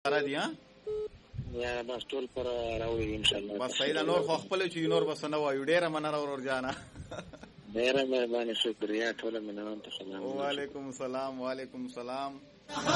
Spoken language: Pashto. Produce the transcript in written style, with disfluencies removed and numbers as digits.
سره دي ها یا بس ټول پر راوړي ان شاء الله. بس صحیح ده. نور خو خپل چې نور بس نه وایو. ډیره مننه ورور جانا. ډیره مهرباني، شکریا. ټول مننه. سلام. وعلیکم السلام. وعلیکم السلام.